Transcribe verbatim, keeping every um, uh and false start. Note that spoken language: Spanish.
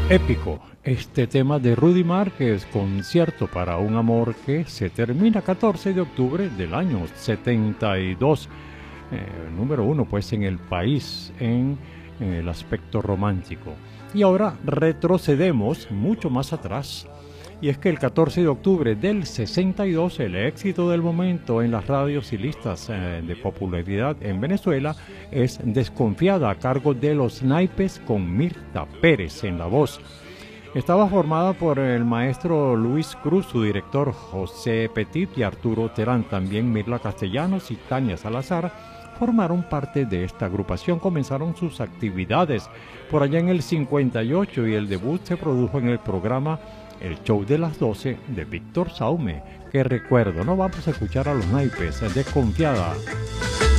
Épico, este tema de Rudy Márquez, Concierto para un amor, que se termina catorce de octubre del año setenta y dos. Eh, número uno pues en el país en, en el aspecto romántico. Y ahora retrocedemos mucho más atrás. Y es que el catorce de octubre del sesenta y dos, el éxito del momento en las radios y listas eh, de popularidad en Venezuela es Desconfiada, a cargo de Los Naipes, con Mirta Pérez en la voz. Estaba formada por el maestro Luis Cruz, su director José Petit y Arturo Terán. También Mirla Castellanos y Tania Salazar formaron parte de esta agrupación. Comenzaron sus actividades por allá en el cincuenta y ocho y el debut se produjo en el programa El Show de las doce de Víctor Saume. Que recuerdo, no vamos a escuchar a Los Naipes, Desconfiada.